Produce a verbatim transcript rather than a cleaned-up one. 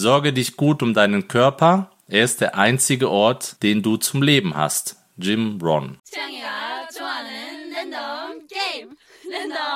Sorge dich gut um deinen Körper. Er ist der einzige Ort, den du zum Leben hast. Jim Rohn. 태양이가 좋아하는 랜덤 게임. 랜덤